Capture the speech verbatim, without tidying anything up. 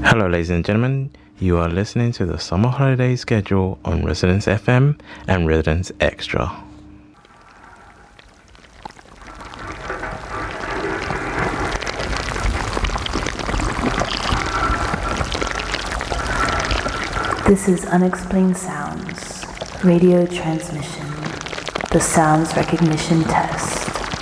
Hello, ladies and gentlemen. You are listening to the summer holiday schedule on Residence F M and Residence Extra. This is Unexplained Sounds, radio transmission, the sounds recognition test.